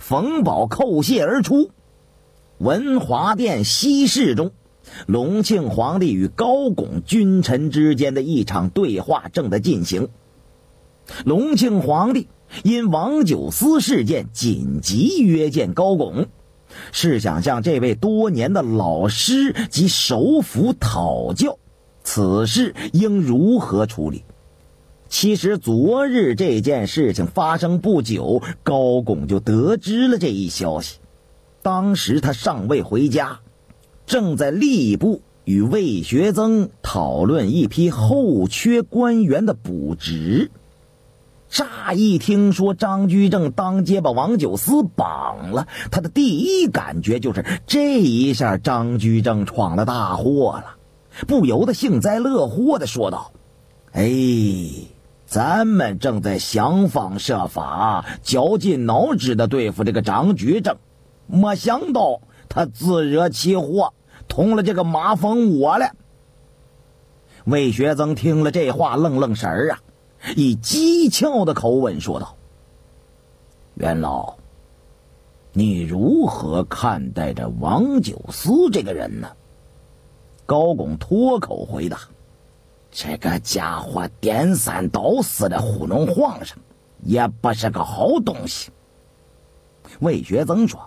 冯保叩谢而出。文华殿西室中，隆庆皇帝与高拱君臣之间的一场对话正在进行。隆庆皇帝因王九思事件紧急约见高拱，是想向这位多年的老师及首辅讨教，此事应如何处理。其实昨日这件事情发生不久，高拱就得知了这一消息。当时他尚未回家，正在吏部与魏学增讨论一批后缺官员的补职。乍一听说张居正当街把王九思绑了，他的第一感觉就是这一下张居正闯了大祸了，不由得幸灾乐祸地说道：咱们正在想方设法绞尽脑汁地对付这个张居正，没想到他自惹其祸，捅了这个马蜂窝了。魏学增听了这话愣愣神儿啊，以讥诮的口吻说道：元老，你如何看待这王九思这个人呢？高拱脱口回答：这个家伙颠三倒四的糊弄皇上，也不是个好东西。魏学增说：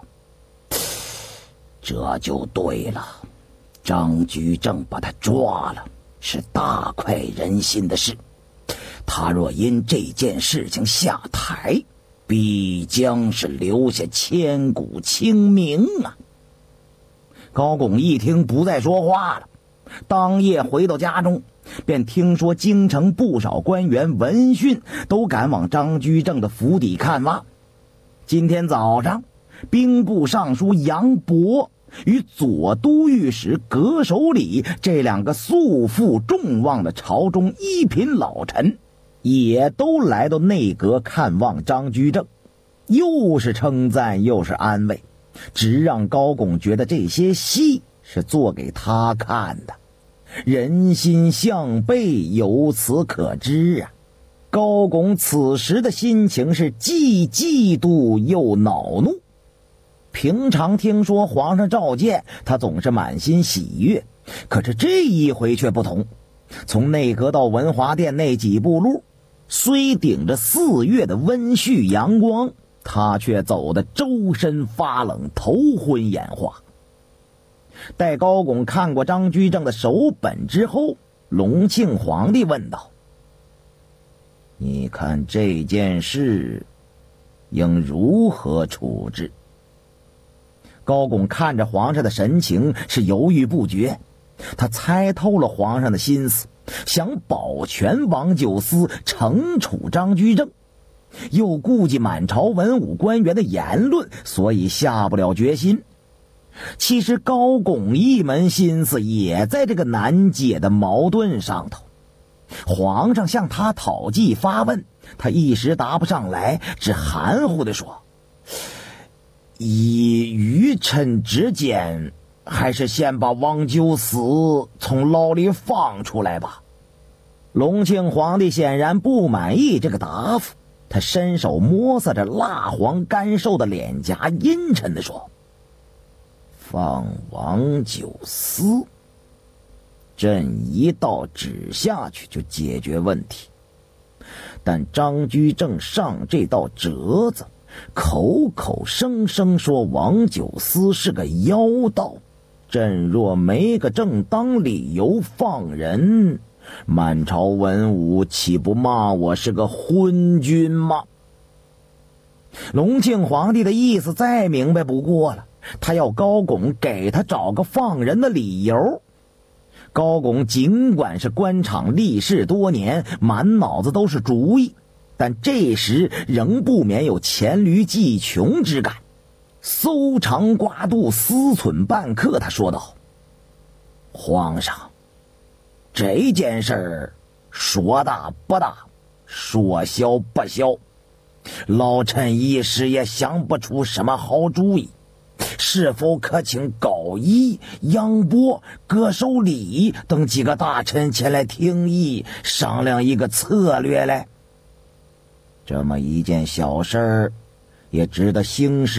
这就对了，张居正把他抓了，是大快人心的事。他若因这件事情下台，必将是留下千古清名啊。高拱一听不再说话了，当夜回到家中，便听说京城不少官员闻讯都赶往张居正的府邸看望。今天早上，兵部尚书杨博与左都御史葛守礼这两个素负众望的朝中一品老臣，也都来到内阁看望张居正，又是称赞又是安慰，只让高拱觉得这些戏是做给他看的。人心向背由此可知啊。高拱此时的心情是既嫉妒又恼怒。平常听说皇上召见，他总是满心喜悦，可是这一回却不同。从内阁到文华殿那几步路，虽顶着4月的温煦阳光，他却走得周身发冷，头昏眼花。待高拱看过张居正的手本之后，隆庆皇帝问道：你看这件事应如何处置？高拱看着皇上的神情是犹豫不决，他猜透了皇上的心思，想保全王九思，惩处张居正，又顾及满朝文武官员的言论，所以下不了决心。其实高拱一门心思也在这个难解的矛盾上头。皇上向他讨计发问，他一时答不上来，只含糊地说：以愚臣之见，还是先把王九思从牢里放出来吧。隆庆皇帝显然不满意这个答复，他伸手摸索着蜡黄干瘦的脸颊，阴沉地说：放王九思，朕一道旨下去就解决问题。但张居正上这道折子，口口声声说王九思是个妖道，朕若没个正当理由放人，满朝文武岂不骂我是个昏君吗？隆庆皇帝的意思再明白不过了，他要高拱给他找个放人的理由。高拱尽管是官场历仕多年，满脑子都是主意，但这时仍不免有黔驴技穷之感。搜肠刮肚，思忖半刻，他说道：皇上，这件事儿说大不大，说小不小，老臣一时也想不出什么好主意，是否可请高仪、杨博、葛守礼等几个大臣前来听议，商量一个策略来？这么一件小事儿，也值得兴师